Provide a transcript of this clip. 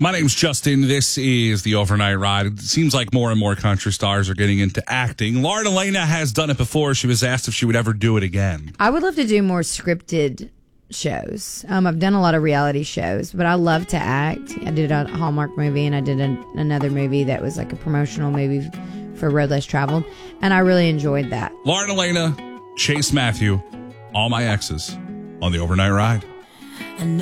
My name's Justin. This is the Overnight Ride. It seems like more and more country stars are getting into acting. Lauren Elena has done it before. She was asked if she would ever do it again. I would love to do more scripted shows. I've done a lot of reality shows, but I love to act. I did a Hallmark movie, and I did another movie that was like a promotional movie for Road Less Traveled, and I really enjoyed that. Lauren Elena, Chase Matthew, All My Exes on the Overnight Ride.